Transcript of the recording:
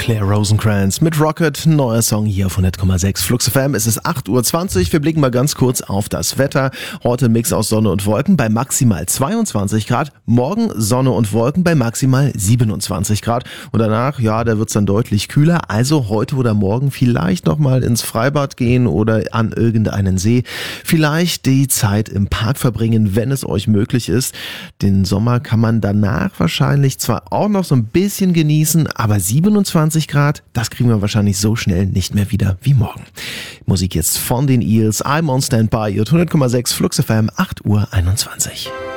Claire Rosencrantz mit Rocket, neuer Song hier auf 100,6 Flux FM. Es ist 8:20 Uhr. Wir blicken mal ganz kurz auf das Wetter. Heute ein Mix aus Sonne und Wolken bei maximal 22 Grad. Morgen Sonne und Wolken bei maximal 27 Grad. Und danach, ja, da wird's dann deutlich kühler. Also heute oder morgen vielleicht nochmal ins Freibad gehen oder an irgendeinen See. Vielleicht die Zeit im Park verbringen, wenn es euch möglich ist. Den Sommer kann man danach wahrscheinlich zwar auch noch so ein bisschen genießen, aber 27 Grad, das kriegen wir wahrscheinlich so schnell nicht mehr wieder wie morgen. Musik jetzt von den Eels, I'm on Standby, 100,6 Flux FM, 8:21 Uhr.